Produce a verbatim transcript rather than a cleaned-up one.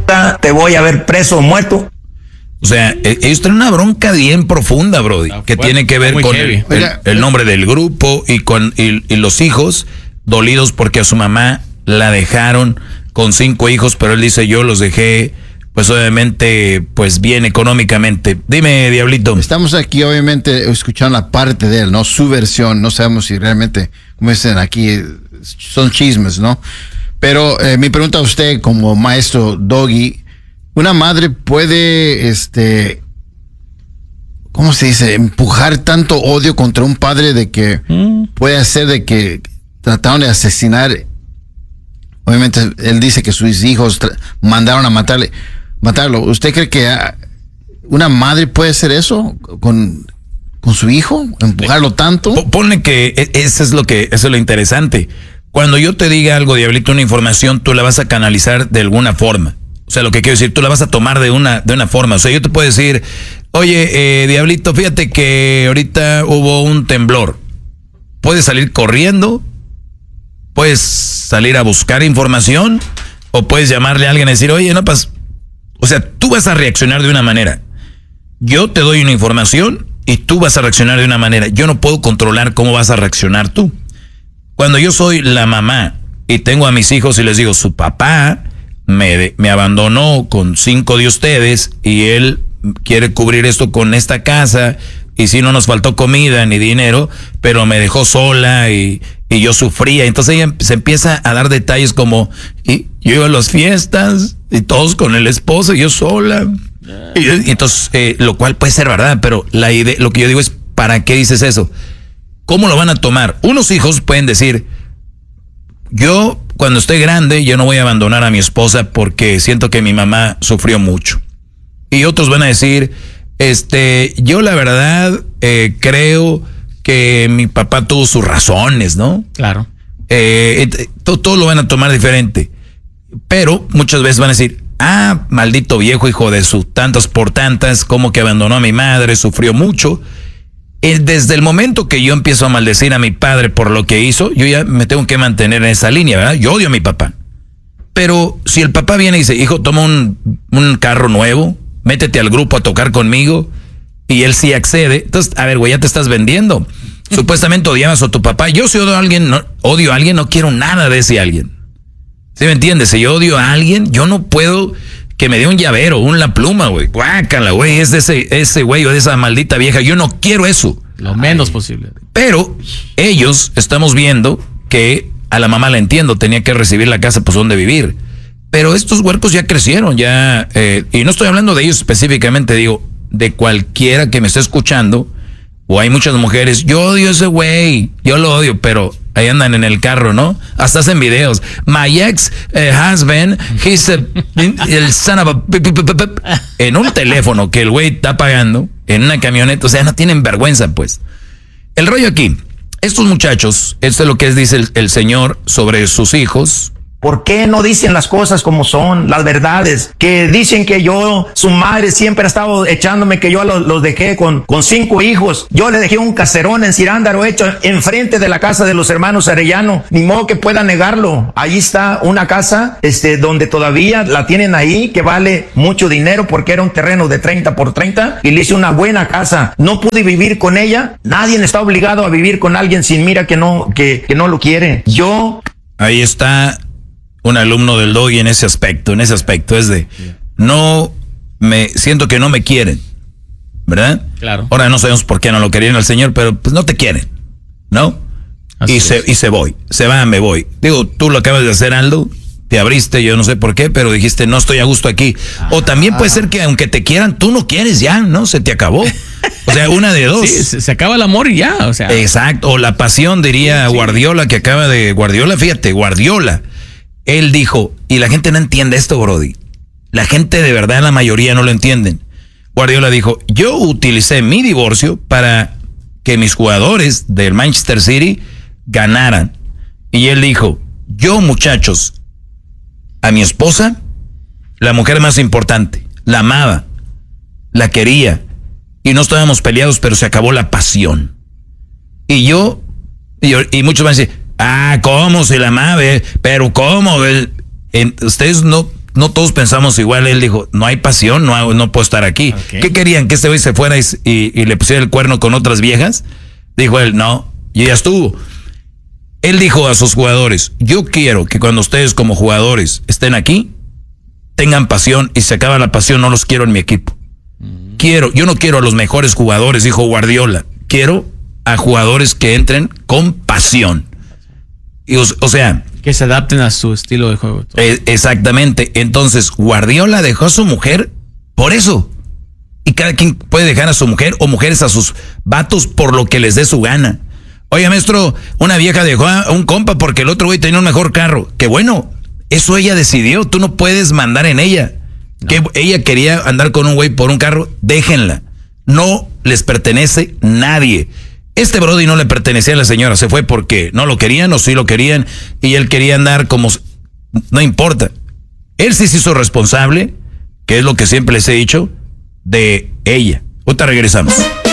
te voy a ver preso o muerto. O sea, ellos tienen una bronca bien profunda, Brody, que bueno, tiene que ver con el, el, el nombre del grupo y con y, y los hijos dolidos porque a su mamá la dejaron con cinco hijos, pero él dice, yo los dejé, pues obviamente, pues bien económicamente. Dime, Diablito. Estamos aquí, obviamente, escuchando la parte de él, ¿no? Su versión, no sabemos si realmente, como dicen aquí, son chismes, ¿no? Pero eh, mi pregunta a usted, como maestro Doggy, ¿una madre puede, este, cómo se dice, empujar tanto odio contra un padre de que mm. puede hacer de que trataron de asesinar? Obviamente, él dice que sus hijos tra- mandaron a matarle, matarlo. ¿Usted cree que una madre puede hacer eso con, con su hijo? ¿Empujarlo tanto? Ponle que eso es lo que, eso es lo interesante. Cuando yo te diga algo, Diablito, una información, tú la vas a canalizar de alguna forma. O sea, lo que quiero decir, tú la vas a tomar de una, de una forma. O sea, yo te puedo decir, oye, eh, Diablito, fíjate que ahorita hubo un temblor. Puedes salir corriendo, puedes salir a buscar información, o puedes llamarle a alguien y decir, oye, no pasa. O sea, tú vas a reaccionar de una manera. Yo te doy una información y tú vas a reaccionar de una manera. Yo no puedo controlar cómo vas a reaccionar tú. Cuando yo soy la mamá y tengo a mis hijos y les digo, su papá Me, me abandonó con cinco de ustedes y él quiere cubrir esto con esta casa y si no nos faltó comida ni dinero, pero me dejó sola y, y yo sufría. Entonces ella se empieza a dar detalles como, y yo iba a las fiestas y todos con el esposo y yo sola. Y, y entonces, eh, lo cual puede ser verdad, pero la idea, lo que yo digo es, ¿para qué dices eso? ¿Cómo lo van a tomar? Unos hijos pueden decir, yo cuando esté grande, yo no voy a abandonar a mi esposa porque siento que mi mamá sufrió mucho. Y otros van a decir, este, yo la verdad eh, creo que mi papá tuvo sus razones, ¿no? Claro. Eh, todo, todo lo van a tomar diferente. Pero muchas veces van a decir, ah, maldito viejo hijo de sus tantas por tantas, como que abandonó a mi madre, sufrió mucho. Desde el momento que yo empiezo a maldecir a mi padre por lo que hizo, yo ya me tengo que mantener en esa línea, ¿verdad? Yo odio a mi papá. Pero si el papá viene y dice, hijo, toma un, un carro nuevo, métete al grupo a tocar conmigo, y él sí accede, entonces, a ver, güey, ya te estás vendiendo. Supuestamente odiabas a tu papá. Yo si odio a alguien, no, odio a alguien, no quiero nada de ese alguien. ¿Sí me entiendes? Si yo odio a alguien, yo no puedo que me dé un llavero, una pluma, güey. Guácala, güey, es de ese, ese güey o de esa maldita vieja. Yo no quiero eso. Lo menos Ay. posible. Pero ellos estamos viendo que a la mamá la entiendo, tenía que recibir la casa, pues donde vivir. Pero estos huercos ya crecieron, ya, eh, y no estoy hablando de ellos específicamente, digo, de cualquiera que me esté escuchando, o hay muchas mujeres, yo odio a ese güey, yo lo odio, pero ahí andan en el carro, ¿no? Hasta hacen videos. My ex uh, husband, he's a, el son of a... En un teléfono que el güey está pagando, en una camioneta, o sea, no tienen vergüenza, pues. El rollo aquí, estos muchachos, esto es lo que dice el, el Señor sobre sus hijos. ¿Por qué no dicen las cosas como son, las verdades? Que dicen que yo, su madre siempre ha estado echándome que yo los, los dejé con, con cinco hijos. Yo le dejé un caserón en Cirándaro hecho enfrente de la casa de los hermanos Arellano. Ni modo que pueda negarlo. Ahí está una casa, este, donde todavía la tienen ahí, que vale mucho dinero porque era un terreno de treinta por treinta y le hice una buena casa. No pude vivir con ella. Nadie está obligado a vivir con alguien sin mira que no, que, que no lo quiere. Yo... Ahí está un alumno del Doggy en ese aspecto, en ese aspecto es de, no me, siento que no me quieren, ¿verdad? Claro. Ahora no sabemos por qué no lo querían al Señor, pero pues no te quieren, ¿no? Así y es. se, y se voy, se va, me voy. Digo, tú lo acabas de hacer, Aldo, te abriste, yo no sé por qué, pero dijiste, no estoy a gusto aquí. Ah. O también puede ser que aunque te quieran, tú no quieres ya, ¿no? Se te acabó. O sea, una de dos. Sí, se, se acaba el amor y ya, o sea. Exacto, o la pasión, diría sí, sí. Guardiola, que acaba de, Guardiola, fíjate, Guardiola. Él dijo, y la gente no entiende esto, Brody. La gente de verdad, la mayoría no lo entienden. Guardiola dijo, yo utilicé mi divorcio para que mis jugadores del Manchester City ganaran. Y él dijo, yo muchachos, a mi esposa, la mujer más importante, la amaba, la quería, y no estábamos peleados, pero se acabó la pasión. Y yo, y, y muchos van a decir, ah, ¿cómo se la amaba? Pero ¿cómo? El, en, ustedes no, no todos pensamos igual. Él dijo, no hay pasión, no, no puedo estar aquí. Okay. ¿Qué querían? ¿Que este güey se fuera y, y, y le pusiera el cuerno con otras viejas? Dijo él, no, y ya estuvo. Él dijo a sus jugadores, yo quiero que cuando ustedes como jugadores estén aquí, tengan pasión, y se acaba la pasión, no los quiero en mi equipo. Mm. Quiero, yo no quiero a los mejores jugadores, dijo Guardiola, quiero a jugadores que entren con pasión. Y, o, o sea... que se adapten a su estilo de juego. Eh, exactamente. Entonces, Guardiola dejó a su mujer por eso. Y cada quien puede dejar a su mujer o mujeres a sus vatos por lo que les dé su gana. Oye, maestro, una vieja dejó a un compa porque el otro güey tenía un mejor carro. Qué bueno, eso ella decidió. Tú no puedes mandar en ella. No. Que ella quería andar con un güey por un carro, déjenla. No les pertenece nadie. Este brody no le pertenecía a la señora, se fue porque no lo querían o sí lo querían y él quería andar como... No importa. Él sí se hizo responsable, que es lo que siempre les he dicho, de ella. Ahorita regresamos.